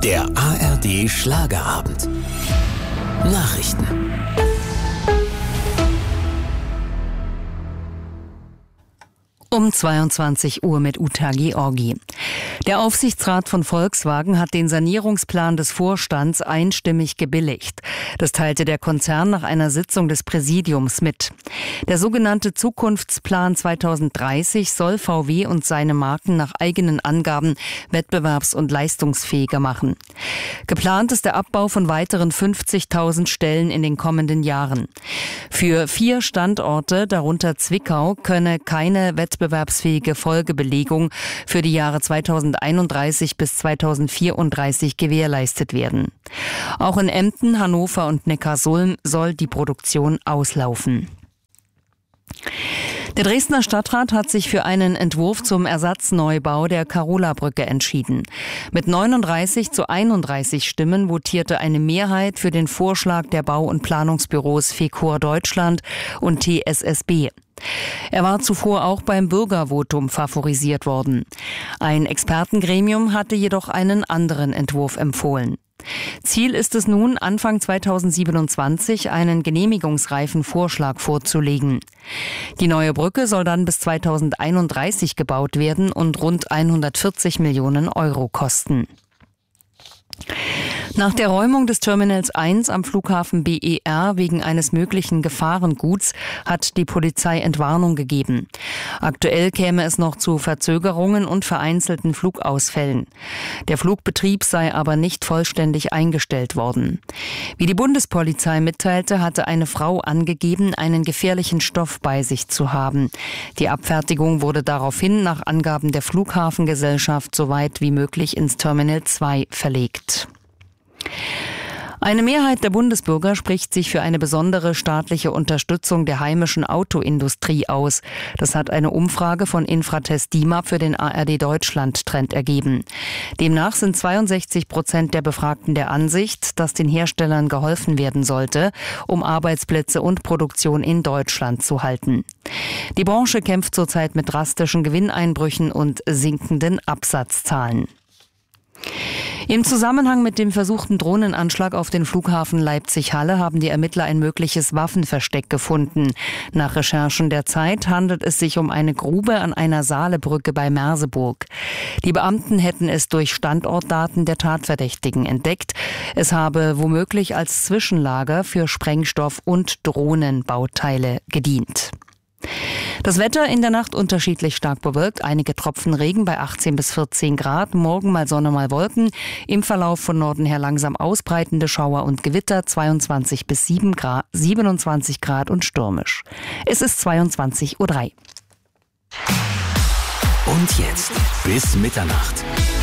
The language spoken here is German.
Der ARD Schlagerabend. Nachrichten. Um 22 Uhr mit Uta Georgi. Der Aufsichtsrat von Volkswagen hat den Sanierungsplan des Vorstands einstimmig gebilligt. Das teilte der Konzern nach einer Sitzung des Präsidiums mit. Der sogenannte Zukunftsplan 2030 soll VW und seine Marken nach eigenen Angaben wettbewerbs- und leistungsfähiger machen. Geplant ist der Abbau von weiteren 50.000 Stellen in den kommenden Jahren. Für 4 Standorte, darunter Zwickau, könne keine wettbewerbsfähige Folgebelegung für die Jahre 2031 bis 2034 gewährleistet werden. Auch in Emden, Hannover und Neckarsulm soll die Produktion auslaufen. Der Dresdner Stadtrat hat sich für einen Entwurf zum Ersatzneubau der Karola-Brücke entschieden. Mit 39:31 Stimmen votierte eine Mehrheit für den Vorschlag der Bau- und Planungsbüros FECOR Deutschland und TSSB. Er war zuvor auch beim Bürgervotum favorisiert worden. Ein Expertengremium hatte jedoch einen anderen Entwurf empfohlen. Ziel ist es nun, Anfang 2027 einen genehmigungsreifen Vorschlag vorzulegen. Die neue Brücke soll dann bis 2031 gebaut werden und rund 140 Millionen Euro kosten. Nach der Räumung des Terminals 1 am Flughafen BER wegen eines möglichen Gefahrenguts hat die Polizei Entwarnung gegeben. Aktuell käme es noch zu Verzögerungen und vereinzelten Flugausfällen. Der Flugbetrieb sei aber nicht vollständig eingestellt worden. Wie die Bundespolizei mitteilte, hatte eine Frau angegeben, einen gefährlichen Stoff bei sich zu haben. Die Abfertigung wurde daraufhin nach Angaben der Flughafengesellschaft so weit wie möglich ins Terminal 2 verlegt. Eine Mehrheit der Bundesbürger spricht sich für eine besondere staatliche Unterstützung der heimischen Autoindustrie aus. Das hat eine Umfrage von Infratest DIMAP für den ARD Deutschland Trend ergeben. Demnach sind 62% der Befragten der Ansicht, dass den Herstellern geholfen werden sollte, um Arbeitsplätze und Produktion in Deutschland zu halten. Die Branche kämpft zurzeit mit drastischen Gewinneinbrüchen und sinkenden Absatzzahlen. Im Zusammenhang mit dem versuchten Drohnenanschlag auf den Flughafen Leipzig-Halle haben die Ermittler ein mögliches Waffenversteck gefunden. Nach Recherchen der Zeit handelt es sich um eine Grube an einer Saalebrücke bei Merseburg. Die Beamten hätten es durch Standortdaten der Tatverdächtigen entdeckt. Es habe womöglich als Zwischenlager für Sprengstoff und Drohnenbauteile gedient. Das Wetter in der Nacht unterschiedlich stark bewölkt, einige Tropfen Regen bei 18 bis 14 Grad, morgen mal Sonne, mal Wolken, im Verlauf von Norden her langsam ausbreitende Schauer und Gewitter, 22 bis 27 Grad und stürmisch. Es ist 22:03 Uhr. Und jetzt bis Mitternacht.